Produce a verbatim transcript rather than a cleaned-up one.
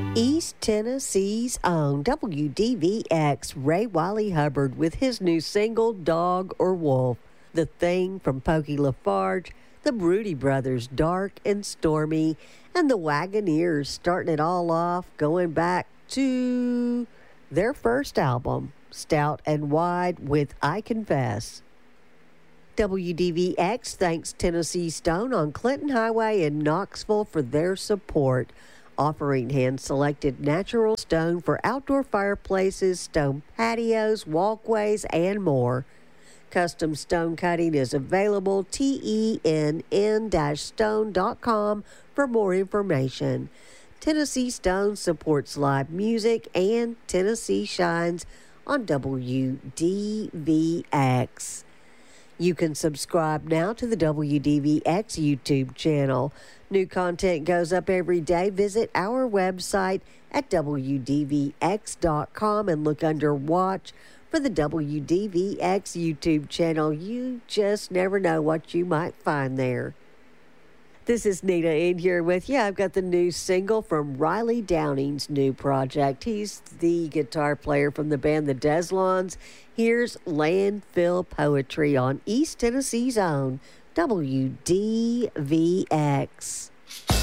East Tennessee's own W D V X, Ray Wiley Hubbard, with his new single, Dog or Wolf. The Thing from Pokey LaFarge, the Broody Brothers, Dark and Stormy, and the Wagoneers, starting it all off, going back to their first album, Stout and Wide, with I Confess. W D V X thanks Tennessee Stone on Clinton Highway in Knoxville for their support, offering hand-selected natural stone for outdoor fireplaces, stone patios, walkways, and more. Custom stone cutting is available. T E N N stone dot com for more information. Tennessee Stone supports live music, and Tennessee shines on W D V X. You can subscribe now to the W D V X YouTube channel. New content goes up every day. Visit our website at W D V X dot com and look under Watch for the W D V X YouTube channel. You just never know what you might find there. This is Nita in here with you. I've got the new single from Riley Downing's new project. He's the guitar player from the band The Deslons. Here's Landfill Poetry on East Tennessee's own W D V X.